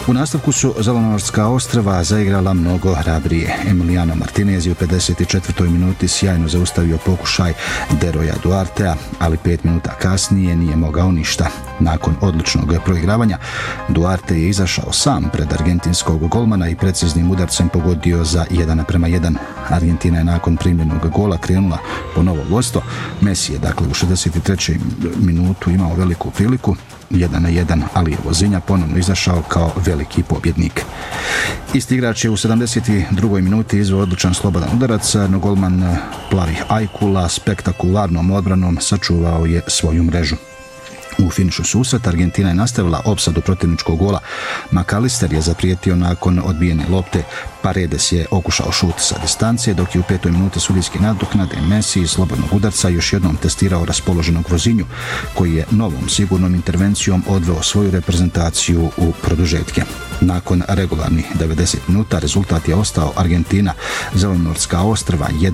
U nastavku su Zelenortska ostrva zaigrala mnogo hrabrije. Emiliano Martinez je u 54. minuti sjajno zaustavio pokušaj Deroja Duartea, ali 5 minuta kasnije nije mogao ništa. Nakon odličnog proigravanja, Duarte je izašao sam pred argentinskog golmana i preciznim udarcem pogodio za 1:1. Argentina je nakon primljenog gola krenula po novo vodstvo. Messi je dakle u 63. minutu imao veliku priliku, 1:1, ali je Vozinja ponovno izašao kao veliki pobjednik. Isti igrač je u 72. minuti izveo odličan slobodan udarac, no golman plavih Ajkula spektakularnom odbranom sačuvao je svoju mrežu. U finišu susreta Argentina je nastavila opsadu protivničkog gola. McAllister je zaprijetio nakon odbijene lopte. Paredes je okušao šut sa distance, dok je u 5. minuti sudijski nadoknade Messi iz slobodnog udarca još jednom testirao raspoloženog Vozinju, koji je novom sigurnom intervencijom odveo svoju reprezentaciju u produžetke. Nakon regularnih 90 minuta rezultat je ostao Argentina Zelenortska ostrva 1.